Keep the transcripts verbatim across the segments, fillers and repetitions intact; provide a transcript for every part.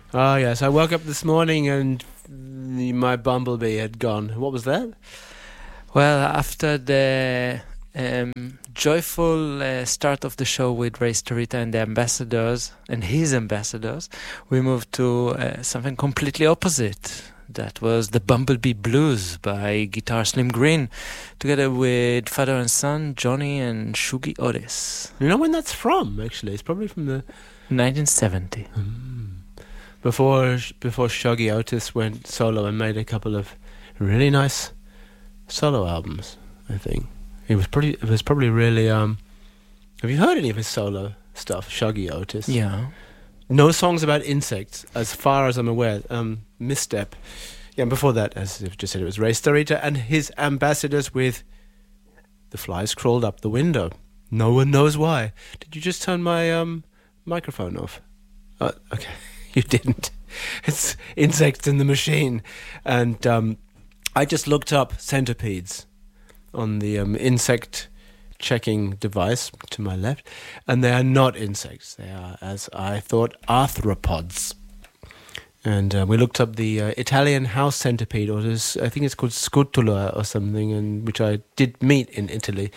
Oh, yes. I woke up this morning and my bumblebee had gone. What was that? Well, after the um, joyful uh, start of the show with Ray Starita and the ambassadors and his ambassadors, we moved to uh, something completely opposite. That was the Bumblebee Blues by Guitar Slim Green, together with father and son, Johnny and Shuggy Otis. You know when that's from, actually? It's probably from the... nineteen seventy. Mm. Before before Shuggy Otis went solo and made a couple of really nice solo albums, I think. He was pretty. It was probably really... Um, have you heard any of his solo stuff, Shuggy Otis? Yeah. No songs about insects, as far as I'm aware. Um, Misstep. Yeah, and before that, as I've just said, it was Ray Starita and his ambassadors with The Flies Crawled Up the Window. No one knows why. Did you just turn my um, microphone off? Oh, okay, you didn't. It's Insects in the Machine. And um, I just looked up centipedes on the um, insect checking device to my left, and they are not insects. They are, as I thought, arthropods. And uh, we looked up the uh, Italian house centipede, or this, I think it's called scutula or something, and which I did meet in Italy.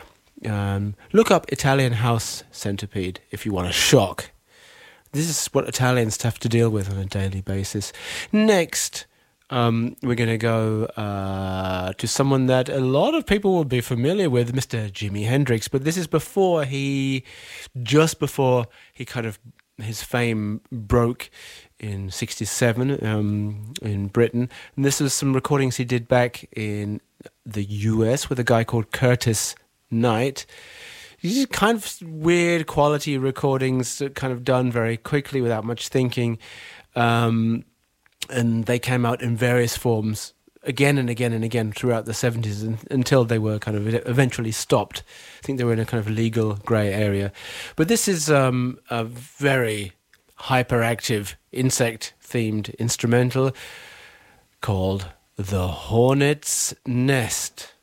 Um, look up Italian house centipede if you want a shock. This is what Italians have to deal with on a daily basis. Next, Um, we're going to go uh, to someone that a lot of people will be familiar with, Mister Jimi Hendrix. But this is before he, just before he kind of, his fame broke in sixty-seven um, in Britain. And this was some recordings he did back in the U S with a guy called Curtis Knight. These kind of weird quality recordings that kind of done very quickly without much thinking. Um... And they came out in various forms again and again and again throughout the seventies and, until they were kind of eventually stopped. I think they were in a kind of legal grey area. But this is um, a very hyperactive insect-themed instrumental called The Hornet's Nest.